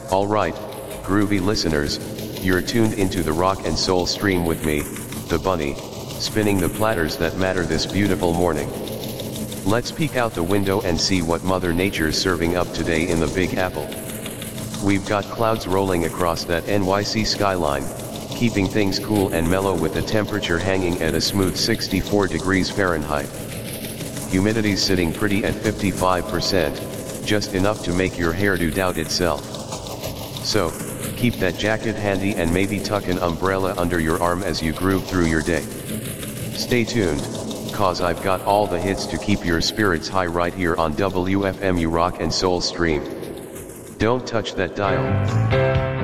Alright, groovy listeners, you're tuned into the rock and soul stream with me, the bunny, spinning the platters that matter this beautiful morning. Let's peek out the window and see what Mother Nature's serving up today in the Big Apple. We've got clouds rolling across that NYC skyline, keeping things cool and mellow with the temperature hanging at a smooth 64 degrees Fahrenheit. Humidity's sitting pretty at 55%, just enough to make your hairdo doubt itself. So, keep that jacket handy and maybe tuck an umbrella under your arm as you groove through your day. Stay tuned, cause I've got all the hits to keep your spirits high right here on WFMU Rock and Soul Stream. Don't touch that dial.